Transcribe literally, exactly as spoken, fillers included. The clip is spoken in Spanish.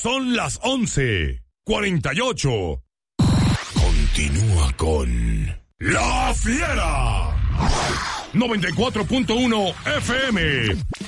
Son las once cuarenta y ocho. Continúa con La Fiera. noventa y cuatro punto uno F M.